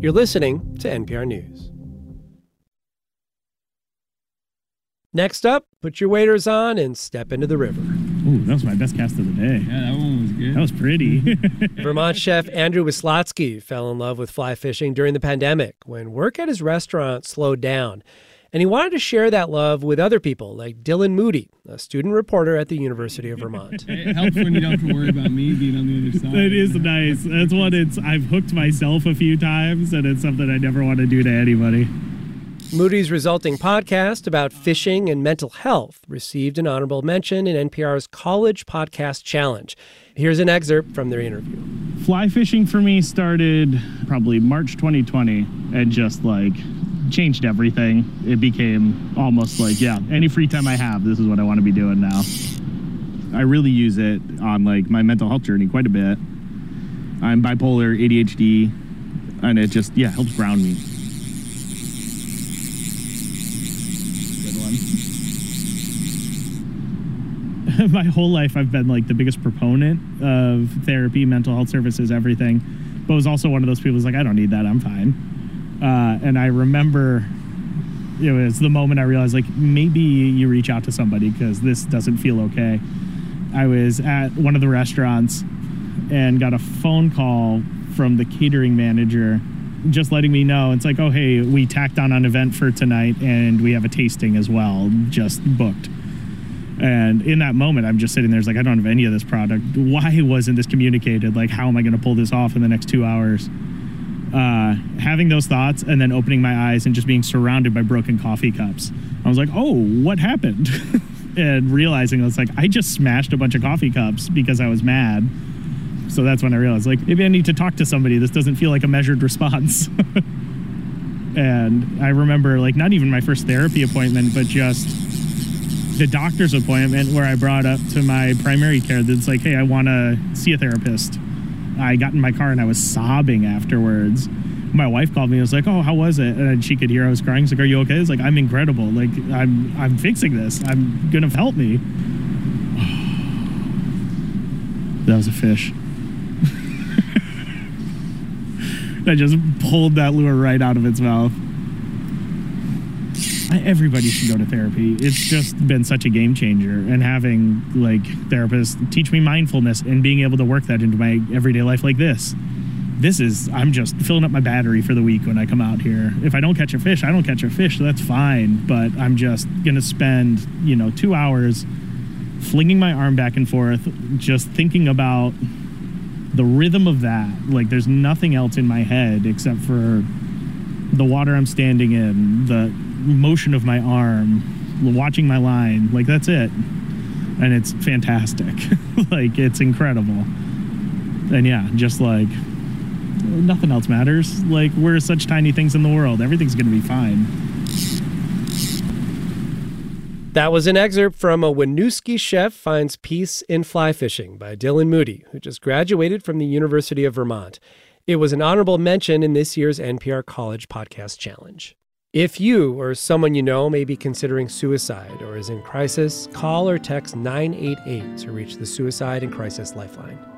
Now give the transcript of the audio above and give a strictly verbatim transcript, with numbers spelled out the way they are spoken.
You're listening to N P R News. Next up, put your waders on and step into the river. Ooh, that was my best cast of the day. Yeah, that one was good. That was pretty. Vermont chef Andrew Wislotsky fell in love with fly fishing during the pandemic when work at his restaurant slowed down. And he wanted to share that love with other people, like Dylan Moody, a student reporter at the University of Vermont. It helps when you don't have to worry about me being on the other side. It is nice. That's what it's, I've hooked myself a few times, and it's something I never want to do to anybody. Moody's resulting podcast about fishing and mental health received an honorable mention in N P R's College Podcast Challenge. Here's an excerpt from their interview. Fly fishing for me started probably March twenty twenty, and just like changed everything. It became almost like, yeah, any free time I have, this is what I want to be doing now. I really use it on like my mental health journey quite a bit. I'm bipolar, A D H D, and it just, yeah, helps ground me. My whole life I've been like the biggest proponent of therapy, mental health services, everything, but was also one of those people who's like, I don't need that, I'm fine. Uh, and I remember it was the moment I realized like maybe you reach out to somebody because this doesn't feel okay. I was at one of the restaurants and got a phone call from the catering manager just letting me know. It's like, oh, hey, we tacked on an event for tonight and we have a tasting as well, just booked. And in that moment, I'm just sitting there, it's like, I don't have any of this product. Why wasn't this communicated? Like, how am I going to pull this off in the next two hours? Uh, having those thoughts and then opening my eyes and just being surrounded by broken coffee cups. I was like, oh, what happened? And realizing I was like, I just smashed a bunch of coffee cups because I was mad. So that's when I realized, like, maybe I need to talk to somebody. This doesn't feel like a measured response. And I remember, like, not even my first therapy appointment, but just the doctor's appointment where I brought up to my primary care that's like, hey, I want to see a therapist. I got in my car and I was sobbing afterwards. My wife called me and was like, oh, how was it? And she could hear I was crying. She's like, are you okay? It's like, I'm incredible. Like, I'm I'm fixing this. I'm going to help me. That was a fish. I just pulled that lure right out of its mouth. Everybody should go to therapy. It's just been such a game changer. And having like therapists teach me mindfulness and being able to work that into my everyday life like this. This is, I'm just filling up my battery for the week when I come out here. If I don't catch a fish, I don't catch a fish, so that's fine. But I'm just going to spend, you know, two hours flinging my arm back and forth, just thinking about the rhythm of that. Like there's nothing else in my head except for the water I'm standing in, the motion of my arm, watching my line. Like that's it. And it's fantastic. Like it's incredible. And yeah, just like nothing else matters. Like we're such tiny things in the world. Everything's going to be fine. That was an excerpt from A Winooski Chef Finds Peace in Fly Fishing by Dylan Moody, who just graduated from the University of Vermont. It was an honorable mention in this year's N P R College Podcast Challenge. If you or someone you know may be considering suicide or is in crisis, call or text nine eight eight to reach the Suicide and Crisis Lifeline.